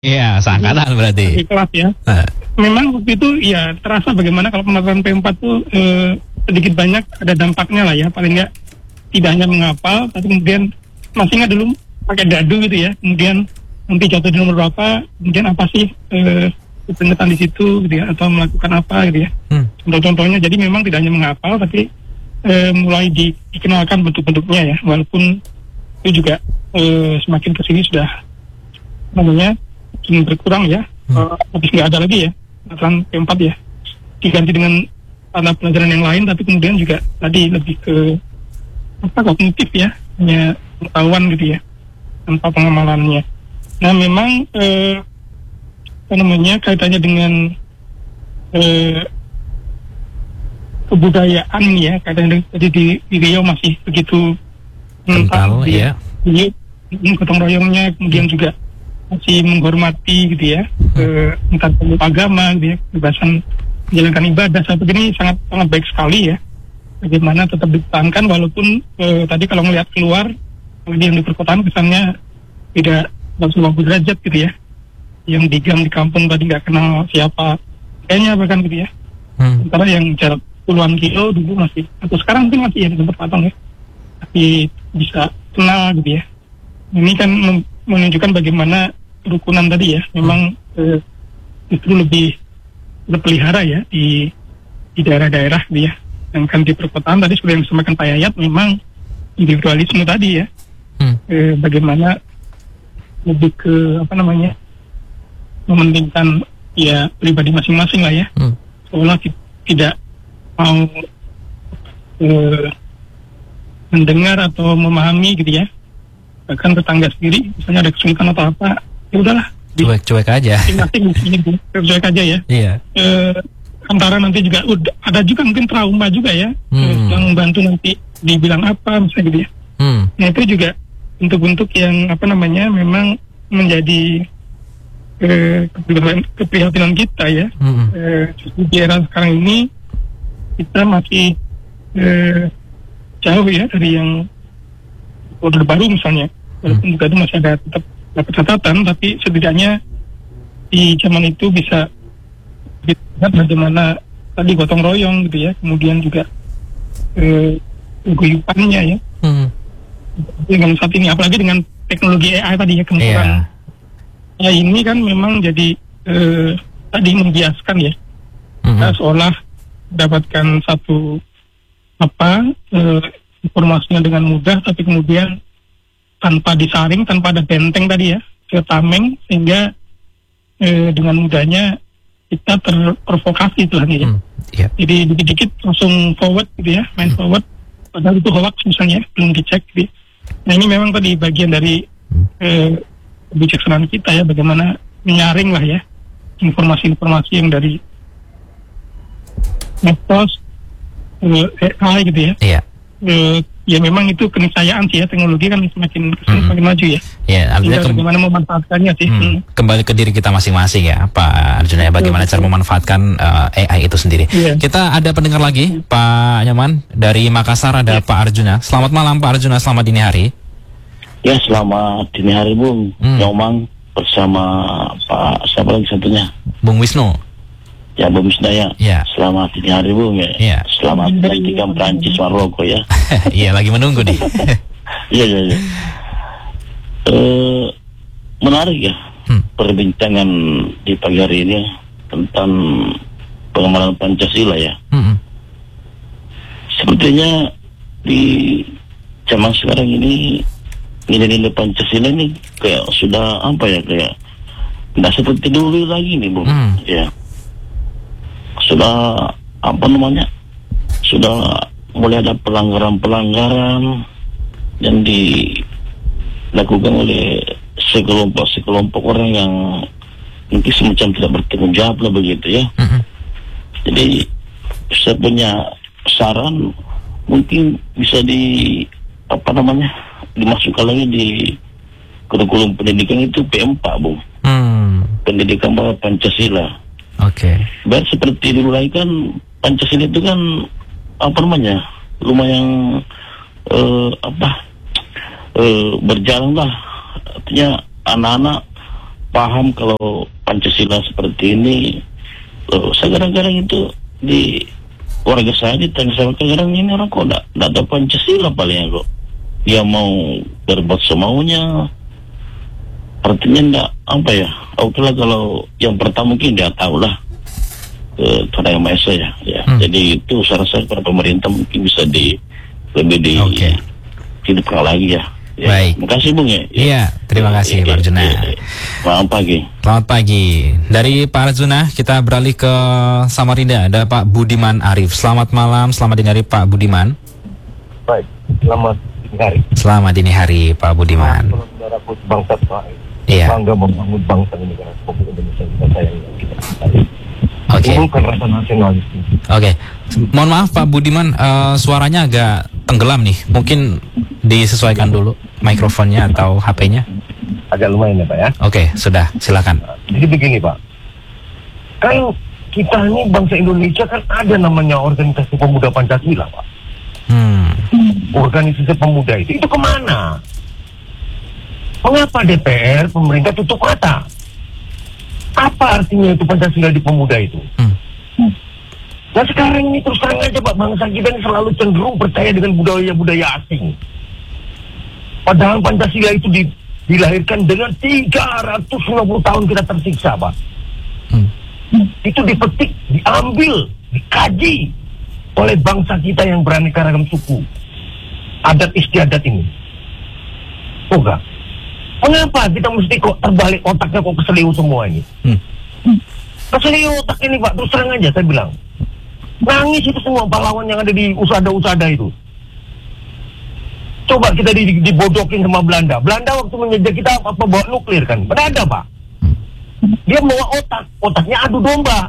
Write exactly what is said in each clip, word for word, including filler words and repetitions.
Iya, seangkatan berarti. Di kelas ya. Uh. Memang waktu itu ya terasa bagaimana kalau pemaparan P empat tuh eh, sedikit banyak ada dampaknya lah ya. Paling nggak tidak hanya menghafal, tapi kemudian masih nggak dulu pakai dadu gitu ya. Kemudian nanti jatuh di nomor berapa, kemudian apa sih eh, pengetan di situ gitu ya, atau melakukan apa gitu ya. Hmm. Contoh-contohnya jadi memang tidak hanya menghafal, tapi eh, mulai di, dikenalkan bentuk-bentuknya ya. Walaupun itu juga eh, semakin kesini sudah namanya semakin berkurang ya. Hmm. Uh, habis nggak ada lagi ya pelajaran P empat ya, diganti dengan mata pelajaran yang lain, tapi kemudian juga tadi lebih ke apa kognitif ya, hanya pengetahuan gitu ya tanpa pengamalannya. Nah memang eh, apa namanya kaitannya dengan eh, kebudayaan ya, kaitannya tadi di, di Riau masih begitu kental ya, di, di gotong royongnya, kemudian juga masih menghormati gitu ya, eh, entah pemeluk agama gitu ya, kebebasan menjalankan ibadah. Saya pikir ini sangat sangat baik sekali ya, bagaimana tetap dipertahankan walaupun eh, tadi kalau ngelihat keluar, kalau yang di perkotaan kesannya tidak langsung mampu derajat gitu ya, yang di gang di kampung tadi nggak kenal siapa kayaknya bahkan gitu ya. Hmm. Sementara yang jarak puluhan kilo dulu masih, atau sekarang mungkin masih ya di tempat patong ya, tapi bisa kenal gitu ya. Ini kan menunjukkan bagaimana kerukunan tadi ya, memang eh, justru lebih berpelihara ya di di daerah-daerah gitu ya. Yang kan di perkotaan tadi seperti yang disampaikan Pak Yayat, memang individualisme tadi ya, hmm. eh, bagaimana lebih ke apa namanya mementingkan ya pribadi masing-masing lah ya, hmm. seolah tidak mau eh, mendengar atau memahami gitu ya, bahkan tetangga sendiri misalnya ada kesulitan atau apa, ya udahlah cuek-cuek aja, cuek aja ya. Iya. E, antara nanti juga udah ada juga mungkin trauma juga ya, hmm. yang membantu nanti dibilang apa misalnya gitu ya. Hmm. Nah itu juga bentuk-bentuk yang apa namanya memang menjadi e, keprihatinan kita ya. Hmm. E, di era sekarang ini kita masih e, jauh ya dari yang order baru misalnya, walaupun juga itu masih ada tetap dapat catatan, tapi setidaknya di zaman itu bisa dilihat bagaimana tadi gotong royong gitu ya, kemudian juga eh, guyupannya ya. Hmm. Dengan saat ini, apalagi dengan teknologi A I tadi ya, kemungkinan yeah. ya ini kan memang jadi eh, tadi membiaskan ya, hmm. kita seolah dapatkan satu apa eh, informasinya dengan mudah, tapi kemudian tanpa disaring, tanpa ada benteng tadi ya, ke tameng, sehingga eh, dengan mudahnya kita terprovokasi itu lagi ya. Hmm, yeah. Jadi dikit-dikit langsung forward gitu ya, main hmm. forward, padahal itu hoax misalnya, belum dicek gitu. Nah ini memang tadi bagian dari hmm. eh, kebijaksanaan kita ya, bagaimana menyaring lah ya informasi-informasi yang dari medsos, eh, A I gitu ya. Yeah. Uh, ya memang itu keniscayaan sih ya, teknologi kan semakin kesini hmm. semakin maju ya. Ya, artinya kem- bagaimana memanfaatkannya sih. Hmm. Kembali ke diri kita masing-masing ya, Pak Arjuna, ya, bagaimana cara memanfaatkan uh, A I itu sendiri. Yeah. Kita ada pendengar lagi, Pak Nyoman dari Makassar, ada yeah. Pak Arjuna. Selamat malam Pak Arjuna, selamat dini hari. Ya, selamat dini hari Bung hmm. Nyoman bersama Pak siapa lagi satunya? Bung Wisnu. Ya, Bung Wisnu ya. Ya. Selamat dini hari Bung ya. Ya. Selamat menantikan Prancis Maroko ya. Iya, lagi menunggu nih. Iya, iya, iya. Uh, menarik ya hmm. perbincangan di pagi hari ini tentang pengamalan Pancasila ya. Hmm. Sepertinya di zaman sekarang ini nilai-nilai Pancasila ini kayak sudah apa ya, kayak tidak seperti dulu lagi nih Bung. Hmm. Ya. Sudah apa namanya, sudah mulai ada pelanggaran-pelanggaran yang dilakukan oleh sekelompok-sekelompok orang yang mungkin semacam tidak bertanggung jawab lah begitu ya. Mm-hmm. Jadi saya punya saran, mungkin bisa di apa namanya dimasukkan lagi di kurikulum pendidikan itu P empat Bung. Mm. Pendidikan bahwa Pancasila. Oke. Okay. Baik seperti dulu lagi kan Pancasila itu kan apa namanya lumayan uh, apa uh, berjalan lah, artinya anak-anak paham kalau Pancasila seperti ini. Loh, saya kadang-kadang itu di keluarga saya ditanya sama kadang ini orang kok enggak enggak tahu Pancasila palingnya kok. Dia mau berbuat semaunya. Artinya enggak apa ya? Oke lah kalau yang pertama mungkin dia tahu lah. Ke Tuhan Yang Maha Esa ya. ya. Hmm. Jadi itu saran saya kepada pemerintah mungkin bisa di lebih di okay. hidupkan lagi ya. Ya, baik. Terima kasih Bung ya. Iya, terima kasih ya, Pak Arjuna. Ya, ya. Selamat pagi. Selamat pagi. Dari Pak Arjuna kita beralih ke Samarinda. Ada Pak Budiman Arif. Selamat malam, selamat dini hari Pak Budiman. Baik, selamat dini hari. Selamat dini hari Pak Budiman. Saudara bangsa Israel. Iya. Bangga membangun bangsa ini negara Republik Indonesia kita sayang kita cintai. Oke. Bukan rasa nasionalis. Oke. Mohon maaf Pak Budiman, uh, suaranya agak tenggelam nih. Mungkin disesuaikan dulu mikrofonnya atau H P-nya. Agak lumayan ya Pak ya. Oke, sudah, silakan. Jadi begini Pak, kan kita ini bangsa Indonesia kan ada namanya organisasi pemuda Pancasila Pak. Hmm. Organisasi pemuda itu, itu kemana? Mengapa D P R, pemerintah tutup mata? Apa artinya itu Pancasila di pemuda itu? Hmm. Nah sekarang ini terus terang aja Pak, bangsa kita ini selalu cenderung percaya dengan budaya-budaya asing. Padahal Pancasila itu di, dilahirkan dengan tiga ratus lima puluh tahun kita tersiksa Pak. Hmm. Itu dipetik, diambil, dikaji oleh bangsa kita yang beraneka ragam suku, adat istiadat ini. Oh enggak. Mengapa kita mesti kok terbalik otaknya kok keseliu semua ini? Hmm. Keseliu otak ini Pak, terus terang aja saya bilang. Nangis itu semua pahlawan yang ada di usada-usada itu. Coba kita di, dibodokin sama Belanda. Belanda waktu menjajah kita apa bawa nuklir kan? Benar ada Pak. Dia bawa otak, otaknya adu domba.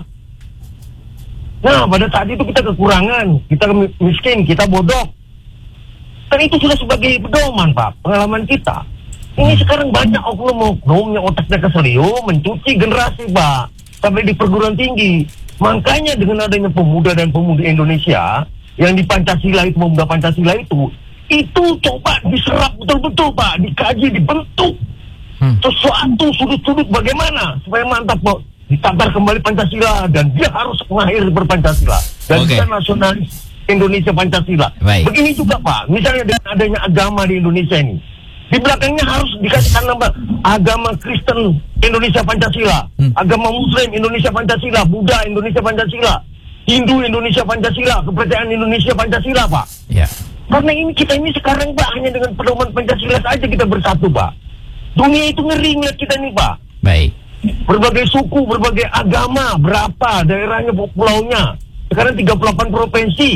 Nah pada saat itu kita kekurangan, kita miskin, kita bodoh. Kan itu sudah sebagai pedoman Pak, pengalaman kita. Ini sekarang banyak oknum-oknum yang otaknya keseliu, mencuci generasi Pak, sampai di perguruan tinggi. Makanya dengan adanya pemuda dan pemudi Indonesia yang di Pancasila itu, pemuda Pancasila itu, itu coba diserap betul-betul Pak, dikaji, dibentuk hmm. sesuatu sudut-sudut bagaimana supaya mantap Pak, ditatar kembali Pancasila dan dia harus mengakhiri berpancasila dan okay. Dia nasionalis Indonesia Pancasila. Baik. Begini juga Pak, misalnya dengan adanya agama di Indonesia ini, di belakangnya harus dikasihkan nama agama Kristen Indonesia Pancasila, hmm. agama Muslim Indonesia Pancasila, Buddha Indonesia Pancasila, Hindu Indonesia Pancasila, kepercayaan Indonesia Pancasila Pak. Ya. Karena ini kita ini sekarang Pak hanya dengan pedoman Pancasila saja kita bersatu Pak. Dunia itu ngeri ngeliat kita nih Pak. Baik. Berbagai suku, berbagai agama, berapa daerahnya, pulaunya. Sekarang tiga puluh delapan provinsi.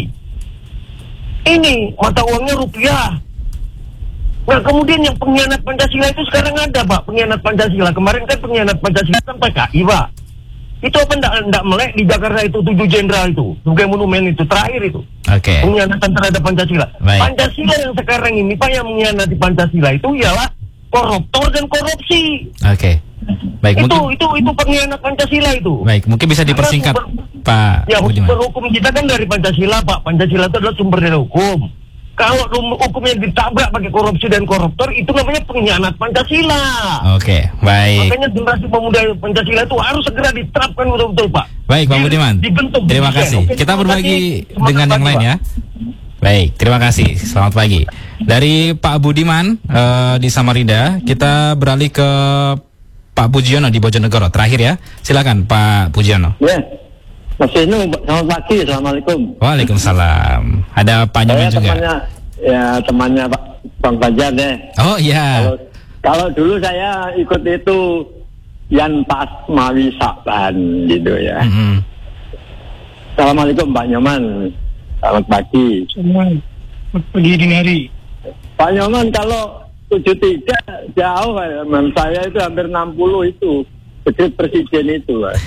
Ini mata uangnya rupiah. Nah kemudian yang pengkhianat Pancasila itu sekarang ada Pak, pengkhianat Pancasila. Kemarin kan pengkhianat Pancasila kan P K I Pak. Itu apa enggak, enggak melek di Jakarta itu tujuh jenderal itu, sebagai monumen itu, terakhir itu. Oke. Okay. Pengkhianatan terhadap Pancasila. Baik. Pancasila yang sekarang ini Pak yang mengkhianati Pancasila itu ialah koruptor dan korupsi. Oke. Okay. Baik. Itu mungkin, itu itu pengkhianat Pancasila itu. Baik, mungkin bisa dipersingkat sumber, Pak. Ya sumber hukum kita kan dari Pancasila Pak. Pancasila itu adalah sumber dari hukum. Kalau hukumnya ditabrak pakai korupsi dan koruptor, itu namanya pengkhianat Pancasila. Oke, baik. Makanya generasi pemuda Pancasila itu harus segera diterapkan betul-betul, Pak. Baik, Pak Budiman. Dibentuk. Terima kasih. Oke, Kita berbagi dengan yang lain ya. Baik, terima kasih. Selamat pagi. Dari Pak Budiman uh, di Samarinda, kita beralih ke Pak Pujiono di Bojonegoro. Terakhir ya, silakan Pak Pujiono. Ya. Mas Inu, selamat pagi, assalamualaikum. Waalaikumsalam. Ada Pak Nyoman juga. Temannya, ya temannya Pak Bang Fajar deh. Oh iya. Kalau, kalau dulu saya ikut itu Yan Pas Mawi Sakban gitu ya. Mm-hmm. Assalamualaikum Pak Nyoman. Selamat pagi. Selamat pagi dini hari. Pak Nyoman, kalau tujuh tiga jauh, man. Saya itu hampir enam puluh itu dekret presiden itu, Pak.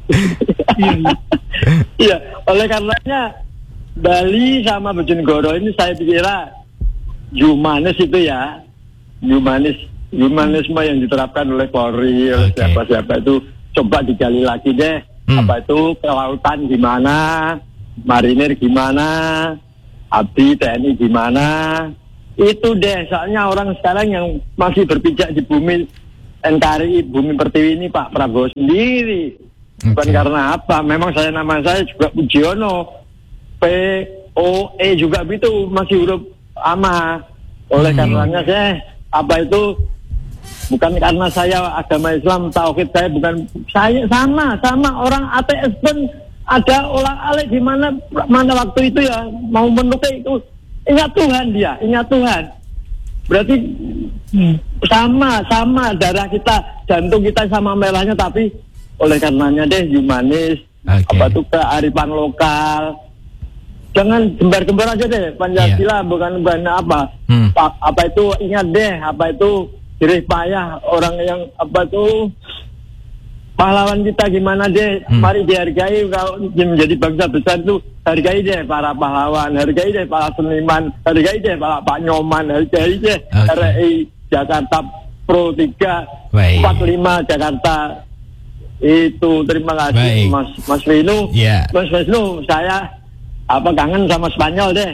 Iya, oleh karenanya Bali sama Bojonegoro ini saya kira humanis itu ya, humanis, humanisme yang diterapkan oleh Polri, oleh okay. siapa-siapa itu coba digali lagi deh, hmm. apa itu kelautan gimana, marinir gimana, abdi T N I gimana, itu deh. Soalnya orang sekarang yang masih berpijak di bumi N K R I Bumi Pertiwi ini Pak Prabowo sendiri. Bukan Okay. karena apa? Memang saya nama saya juga Pujiono. P O E juga itu masih huruf ama. Oleh Hmm. karenanya saya apa itu bukan karena saya agama Islam tauhid saya bukan saya sama sama orang A T S pun ada olah alik di mana mana waktu itu ya mau menukar itu ingat Tuhan dia ingat Tuhan berarti hmm, sama sama darah kita jantung kita sama merahnya tapi oleh karenanya deh humanis Okay. apa tuh kearifan lokal jangan gembar-gembar aja deh Pancasila Yeah. bukan bukan apa Hmm. apa, apa itu ingat deh apa itu jerih payah orang yang apa itu pahlawan kita gimana deh Hmm. mari dihargai kalau menjadi bangsa besar itu hargai deh para pahlawan hargai deh para seniman hargai deh para Pak Nyoman hargai deh Okay. R I Jakarta Pro tiga Baik. empat lima Jakarta itu terima kasih Baik. Mas Mas Vinu Ya. Mas Vinu saya apa kangen sama Spanyol deh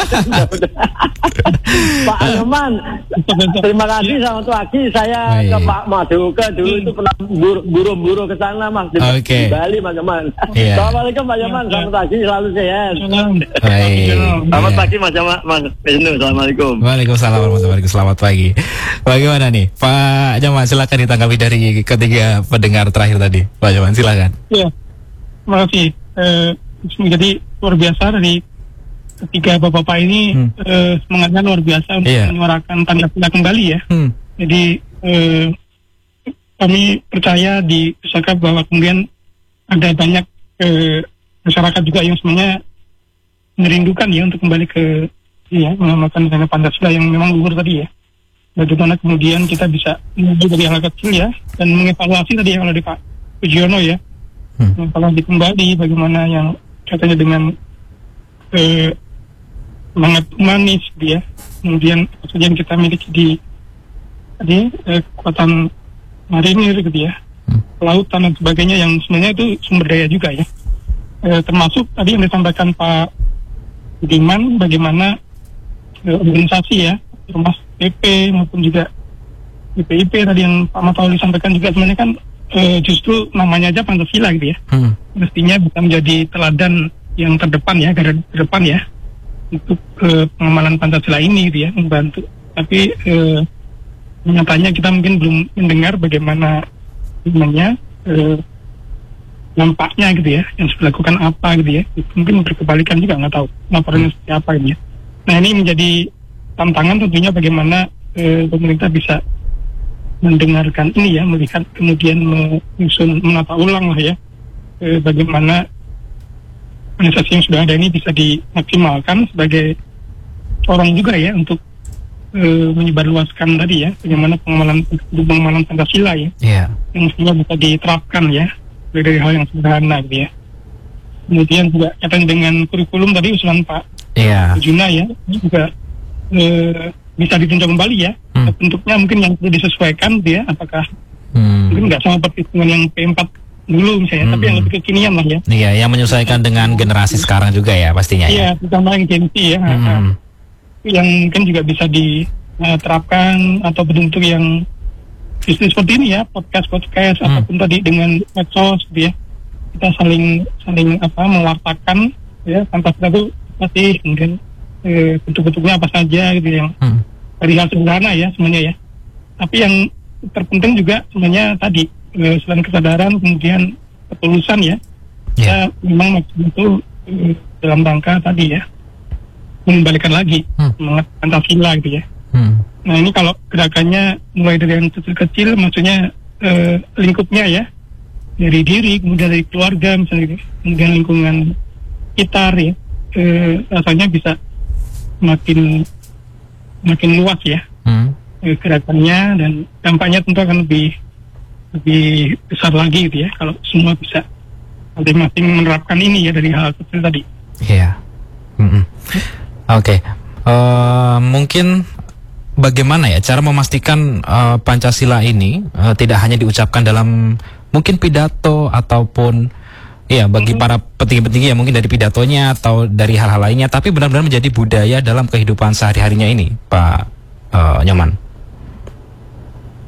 Pak Anoman terima kasih selamat pagi saya Baik. ke Pak Maduka dulu itu pernah buru- buru-buru ke sana Mas di, Oke. di Bali Mas Anoman Iya. Assalamualaikum Pak Anoman selamat pagi selalu sehat Baik. selamat Iya. pagi Mas Anoman Mas Vinu Assalamualaikum Waalaikumsalam warahmatullahi wabarakatuh. Selamat pagi. Bagaimana nih, Pak Nyoman? Silakan ditanggapi dari ketiga pendengar terakhir tadi. Pak Nyoman, silakan. Iya, terima kasih. Eh, jadi luar biasa dari ketiga bapak-bapak ini Hmm. eh, semangatnya luar biasa untuk Iya. menyuarakan Pancasila kembali ya. Hmm. Jadi eh, kami percaya di Pusaka bahwa kemudian ada banyak eh, masyarakat juga yang sebenarnya merindukan ya untuk kembali ke ya mengamalkan nilai Pancasila yang memang luhur tadi ya. Bagaimana kemudian kita bisa mulai dari hal kecil ya dan mengevaluasi tadi yang oleh Pak Pujiono ya. Hmm. Kalau kembali bagaimana yang katanya dengan eh, semangat humanis dia kemudian apa saja yang kita miliki di tadi eh, kekuatan marinir gitu ya kelautan dan sebagainya yang sebenarnya itu sumber daya juga ya eh, termasuk tadi yang disampaikan Pak Budiman bagaimana eh, organisasi ya termasuk P P maupun juga B P I P tadi yang Pak Matauli sampaikan juga sebenarnya kan eh, justru namanya aja Pancasila gitu ya Hmm. mestinya bisa menjadi teladan yang terdepan ya, garda terdepan ya untuk eh, pengamalan Pancasila ini gitu ya, membantu. Tapi eh, nyatanya kita mungkin belum mendengar bagaimana sebenarnya eh, nampaknya gitu ya, yang sudah dilakukan apa gitu ya. Mungkin berkebalikan juga, nggak tahu laporannya seperti apa gitu ya. Nah ini menjadi tantangan tentunya bagaimana eh, pemerintah bisa mendengarkan ini ya, melihat kemudian menyusun menata ulang lah ya eh, bagaimana organisasi yang sudah ada ini bisa dimaksimalkan sebagai orang juga ya untuk eh, menyebarluaskan tadi ya bagaimana pengamalan pengamalan Pancasila ya Iya. yang mestinya bisa diterapkan ya dari hal yang sederhana gitu ya. Kemudian juga kaitan dengan kurikulum tadi usulan Pak Iya. Juna ya ini juga eh, bisa ditinjau kembali ya. Hmm. Bentuknya mungkin yang perlu disesuaikan gitu ya, apakah Hmm. mungkin nggak sama perhitungan yang P empat dulu misalnya, Hmm. tapi yang lebih kekinian lah ya. Iya, yang menyesuaikan dengan generasi sekarang juga ya pastinya ya. Iya, terutama yang Gen Z ya, Hmm. yang mungkin juga bisa diterapkan atau bentuk yang bisnis seperti ini ya, podcast podcast Hmm. ataupun tadi dengan medsos gitu ya, kita saling saling apa mewartakan ya Pancasila itu pasti kemudian eh, bentuk-bentuknya apa saja gitu yang Hmm. dari hal sederhana ya sebenarnya ya. Tapi yang terpenting juga sebenarnya tadi eh, selain kesadaran kemudian ketulusan ya. Iya. Ya memang maksud itu eh, dalam rangka tadi ya mengembalikan lagi Hmm. semangat Pancasila gitu ya. Hmm. Nah ini kalau gerakannya mulai dari yang kecil-kecil maksudnya eh, lingkupnya ya dari diri kemudian dari keluarga misalnya gitu. Kemudian lingkungan sekitar ya eh, rasanya bisa makin makin luas ya Hmm. eh, gerakannya dan dampaknya tentu akan lebih lebih besar lagi gitu ya kalau semua bisa masing-masing menerapkan ini ya dari hal kecil tadi. Iya. Mm-mm. Oke. Eh, mungkin bagaimana ya cara memastikan eh, Pancasila ini eh, tidak hanya diucapkan dalam mungkin pidato ataupun ya bagi para petinggi-petinggi ya mungkin dari pidatonya atau dari hal-hal lainnya, tapi benar-benar menjadi budaya dalam kehidupan sehari-harinya ini, Pak eh, Nyoman.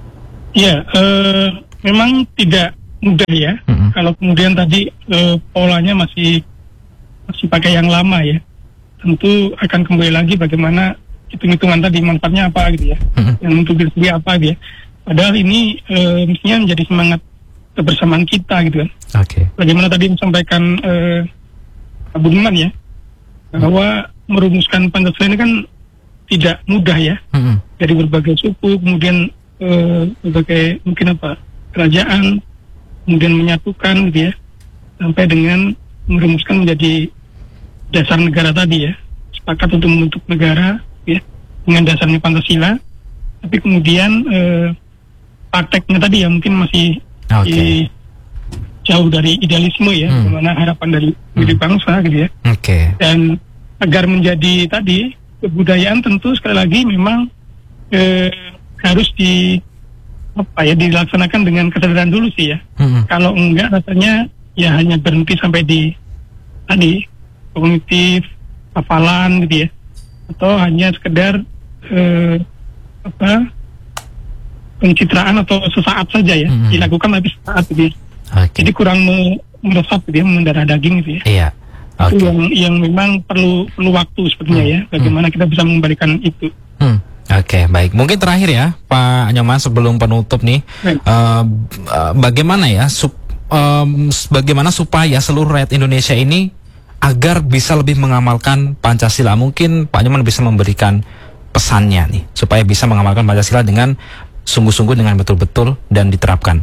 Ya, uh, memang tidak mudah ya. Mm-hmm. Kalau kemudian tadi uh, polanya masih masih pakai yang lama ya, tentu akan kembali lagi bagaimana hitung-hitungan tadi manfaatnya apa gitu ya, mm-hmm. yang untuk diri sendiri apa gitu ya. Padahal ini uh, mestinya menjadi semangat kebersamaan kita gitu kan. Oke. Okay. Bagaimana tadi disampaikan uh, Pak Budiman ya, bahwa merumuskan Pancasila ini kan tidak mudah ya, mm-hmm. dari berbagai suku, kemudian uh, berbagai mungkin apa kerajaan, kemudian menyatukan gitu ya, sampai dengan merumuskan menjadi dasar negara tadi ya, sepakat untuk membentuk negara ya dengan dasarnya Pancasila, tapi kemudian uh, prakteknya tadi ya mungkin masih okay. jauh dari idealisme ya, hmm. bagaimana harapan dari hmm. bangsa gitu ya. Oke. Okay. Dan agar menjadi tadi kebudayaan tentu sekali lagi memang eh, harus di apa ya dilaksanakan dengan kesadaran dulu sih ya. Hmm. Kalau enggak rasanya ya hanya berhenti sampai di tadi kognitif, hafalan gitu ya, atau hanya sekedar eh, apa pencitraan atau sesaat saja ya, hmm. dilakukan tapi sesaat gitu ya. Okay. Jadi kurang meresap gitu ya, mendarah daging gitu ya. Iya. Okay. Itu yang yang memang perlu perlu waktu sepertinya hmm. ya, bagaimana hmm. kita bisa mengembalikan itu. Hmm. Oke, okay, baik. Mungkin terakhir ya, Pak Nyoman, sebelum penutup nih, uh, uh, bagaimana ya, sup, um, bagaimana supaya seluruh rakyat Indonesia ini agar bisa lebih mengamalkan Pancasila? Mungkin Pak Nyoman bisa memberikan pesannya nih, supaya bisa mengamalkan Pancasila dengan sungguh-sungguh, dengan betul-betul dan diterapkan.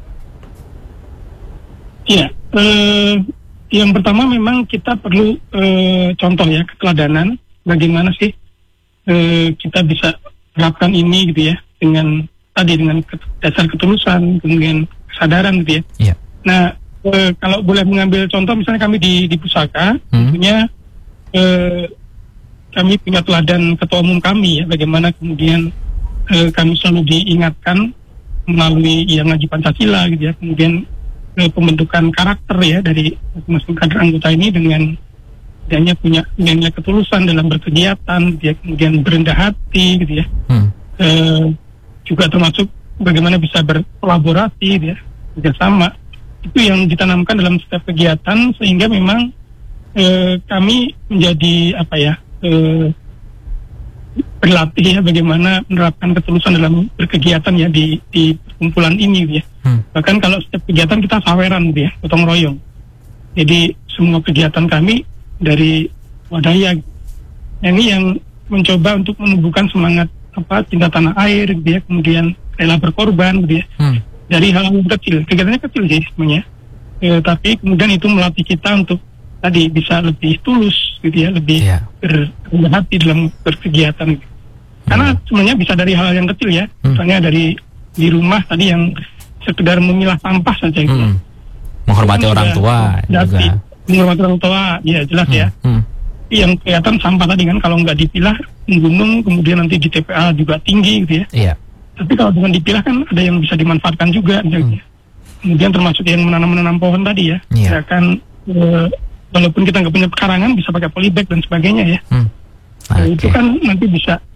Iya. Uh... Yang pertama memang kita perlu e, contoh ya, keteladanan bagaimana sih e, kita bisa terapkan ini gitu ya, dengan tadi dengan dasar ketulusan, kemudian kesadaran gitu ya. Yeah. Nah e, kalau boleh mengambil contoh misalnya kami di, di Pusaka, hmm. tentunya e, kami punya teladan ketua umum kami ya, bagaimana kemudian e, kami selalu diingatkan melalui yang ngaji Pancasila gitu ya, kemudian pembentukan karakter ya dari masing-masing kader anggota ini dengan adanya punya nilai ketulusan dalam berkegiatan, dia kemudian berendah hati gitu ya. Hmm. E, juga termasuk bagaimana bisa berkolaborasi gitu ya, kerjasama. Itu yang ditanamkan dalam setiap kegiatan sehingga memang e, kami menjadi apa ya e, berlatih ya bagaimana menerapkan ketulusan dalam berkegiatan ya di di kumpulan ini gitu ya. Hmm. Bahkan kalau setiap kegiatan kita saweran gitu ya, gotong royong. Jadi semua kegiatan kami dari wadaya ini yang mencoba untuk menumbuhkan semangat apa cinta tanah air gitu ya, kemudian rela berkorban gitu ya. Hmm. Dari hal-hal kecil, kegiatannya kecil sih sebenarnya. E, tapi kemudian itu melatih kita untuk tadi bisa lebih tulus gitu ya, lebih yeah. berhati dalam berkegiatan gitu. Karena sebenarnya bisa dari hal yang kecil ya, hmm. misalnya dari di rumah tadi yang sekedar memilah sampah saja gitu. Hmm. Menghormati orang tua juga. Menghormati orang tua, ya jelas hmm. ya. Hmm. Yang kelihatan sampah tadi kan kalau nggak dipilah menggunung, kemudian nanti di T P A juga tinggi gitu ya. Iya. Tapi kalau dengan dipilah kan ada yang bisa dimanfaatkan juga. Hmm. Kemudian termasuk yang menanam-menanam pohon tadi ya. Yeah. Kan e, walaupun kita nggak punya pekarangan bisa pakai polybag dan sebagainya ya. Hmm. Okay. Itu kan nanti bisa